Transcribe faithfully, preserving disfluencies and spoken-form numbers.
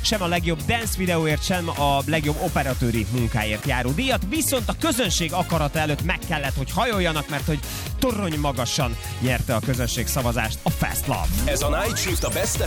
sem a legjobb dance videóért, sem a legjobb operatőri munkáért járó díjat, viszont a közönség akarata előtt meg kellett, hogy hajoljanak, mert hogy torony magasan nyerte a közönség szavazást a Fast Love. Ez a Night Shift a Best